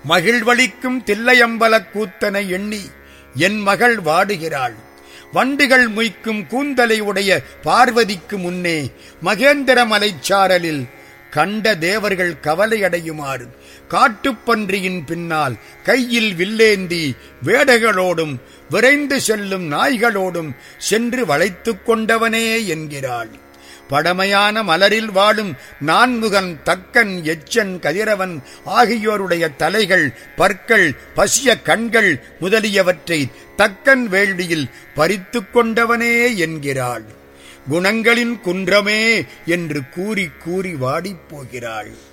மகிழ்வளிக்கும் தில்லையம்பலக் கூத்தனை எண்ணி என் மகள் வாடுகிறாள். வண்டுகள் மொய்க்கும் கூந்தலை உடைய பார்வதிக்கு முன்னே மகேந்திர மலைச்சாரலில் கண்ட தேவர்கள் கவலையடையுமாறு காட்டுப்பன்றியின் பின்னால் கையில் வில்லேந்தி வேடைகளோடும் விரைந்து செல்லும் நாய்களோடும் சென்று வளைத்துக் கொண்டவனே என்கிறாள். படமையான மலரில் வாழும் நான்முகன், தக்கன், எச்சன், கதிரவன் ஆகியோருடைய தலைகள், பற்கள், பசிய கண்கள் முதலியவற்றை தக்கன் வேள்வியில் பறித்துக் கொண்டவனே என்கிறாள். குணங்களின் குன்றமே என்று கூறி கூறி வாடிப் போகிறாள்.